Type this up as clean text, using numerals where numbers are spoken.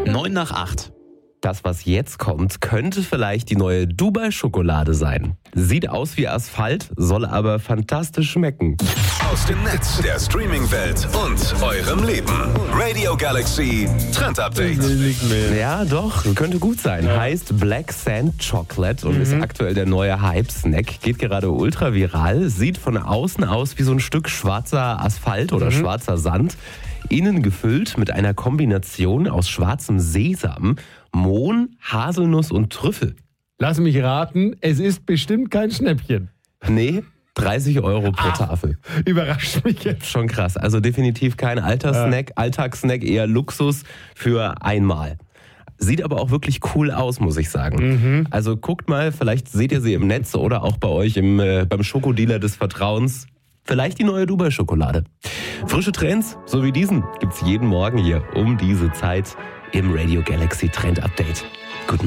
9:08. Das, was jetzt kommt, könnte vielleicht die neue Dubai-Schokolade sein. Sieht aus wie Asphalt, soll aber fantastisch schmecken. Aus dem Netz, der Streaming-Welt und eurem Leben. Radio Galaxy Trend Update. Ja, doch, könnte gut sein. Heißt Black Sand Chocolate und ist aktuell der neue Hype-Snack. Geht gerade ultra viral. Sieht von außen aus wie so ein Stück schwarzer Asphalt oder schwarzer Sand. Innen gefüllt mit einer Kombination aus schwarzem Sesam, Mohn, Haselnuss und Trüffel. Lass mich raten, es ist bestimmt kein Schnäppchen. Nee, 30 € pro Tafel. Überrascht mich jetzt. Schon krass. Also definitiv kein Alltagssnack, eher Luxus für einmal. Sieht aber auch wirklich cool aus, muss ich sagen. Also guckt mal, vielleicht seht ihr sie im Netz oder auch bei euch beim Schokodealer des Vertrauens. Vielleicht die neue Dubai-Schokolade. Frische Trends, so wie diesen, gibt's jeden Morgen hier um diese Zeit im Radio Galaxy Trend Update. Guten Morgen.